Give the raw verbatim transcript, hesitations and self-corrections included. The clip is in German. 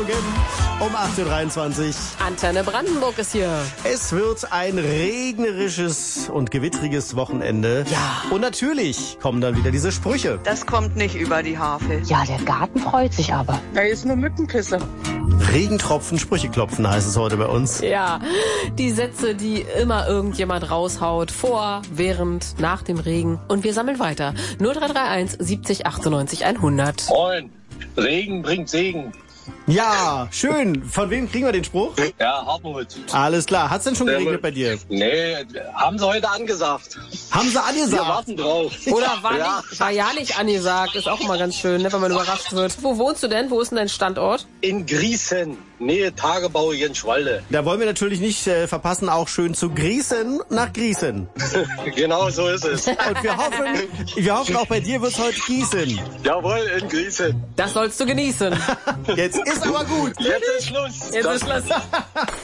Morgen um acht Uhr dreiundzwanzig. Antenne Brandenburg ist hier. Es wird ein regnerisches und gewittriges Wochenende. Ja. Und natürlich kommen dann wieder diese Sprüche. Das kommt nicht über die Harfe. Ja, der Garten freut sich aber. Da ist nur Mückenpisse. Regentropfen, Sprüche klopfen heißt es heute bei uns. Ja, die Sätze, die immer irgendjemand raushaut. Vor, während, nach dem Regen. Und wir sammeln weiter. null drei drei eins siebzig achtundneunzig hundert. Moin, Regen bringt Segen. Ja, schön. Von wem kriegen wir den Spruch? Ja, Hartmut. Alles klar. Hat's denn schon Sehr geregnet gut. bei dir? Nee, haben sie heute angesagt. Haben sie Wir angesagt? warten drauf. Oder war, Ja. nicht, war ja nicht angesagt. Ist auch immer ganz schön, ne, wenn man überrascht wird. Wo wohnst du denn? Wo ist denn dein Standort? In Griesen, Nähe Tagebau Jenschwalde. Da wollen wir natürlich nicht äh, verpassen, auch schön zu grießen nach Grießen. Genau so ist es. Und wir hoffen, wir hoffen auch bei dir wird's heute gießen. Jawohl, in Griesen. Das sollst du genießen. Jetzt ist aber gut. Jetzt ist Schluss. Jetzt ist Schluss.